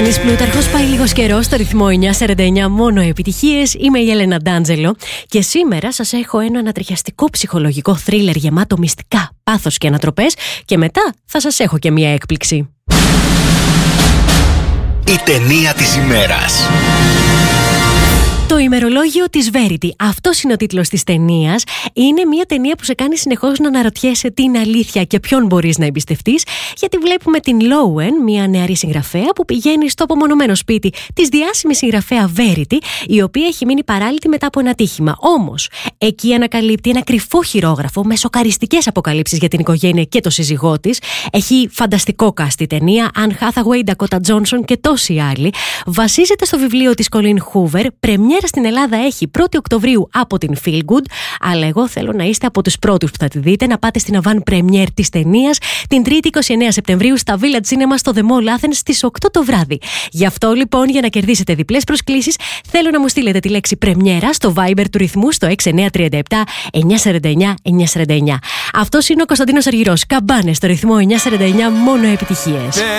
Γιάννης Πλούταρχος, πάει λίγος καιρός στο ρυθμό 949, μόνο επιτυχίες. Είμαι η Έλενα Ντάντζελο και σήμερα σας έχω ένα ανατριχιαστικό ψυχολογικό θρίλερ γεμάτο μυστικά, πάθος και ανατροπές, και μετά θα σας έχω και μια έκπληξη. Η ταινία της ημέρας. Το ημερολόγιο της Verity. Αυτός είναι ο τίτλος της ταινίας. Είναι μια ταινία που σε κάνει συνεχώς να αναρωτιέσαι την αλήθεια και ποιον μπορείς να εμπιστευτείς, γιατί βλέπουμε την Lowen, μια νεαρή συγγραφέα που πηγαίνει στο απομονωμένο σπίτι της διάσημης συγγραφέα Verity, η οποία έχει μείνει παράλυτη μετά από ένα ατύχημα. Όμως, εκεί ανακαλύπτει ένα κρυφό χειρόγραφο με σοκαριστικές αποκαλύψεις για την οικογένεια και το σύζυγό της. Έχει φανταστικό cast η ταινία, Anne Hathaway, Dakota Johnson και τόσοι άλλοι. Βασίζεται στο βιβλίο της Colleen Hoover. Πρεμιέρα στην Ελλάδα έχει 1η Οκτωβρίου από την Feel Good, αλλά εγώ θέλω να είστε από τους πρώτους που θα τη δείτε, να πάτε στην avant premiere της ταινίας την 3η 29 Σεπτεμβρίου στα Village Cinema στο The Mall Athens στις 8 το βράδυ. Γι' αυτό λοιπόν, για να κερδίσετε διπλές προσκλήσεις, θέλω να μου στείλετε τη λέξη πρεμιέρα στο Viber του ρυθμού στο 6937 949 949. Αυτός είναι ο Κωνσταντίνος Αργυρός. Καμπάνες στο ρυθμό 949, μόνο επιτυχίες.